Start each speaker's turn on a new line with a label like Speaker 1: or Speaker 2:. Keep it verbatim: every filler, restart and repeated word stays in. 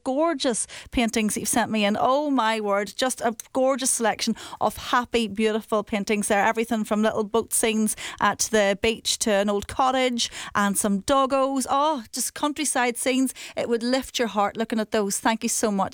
Speaker 1: gorgeous paintings that you've sent me in. Oh my word, just a gorgeous selection of happy, beautiful paintings there. Everything from little boat scenes at the beach to an old cottage and some doggos. Oh, just countryside scenes. It would lift your heart looking at those. Thank you so much.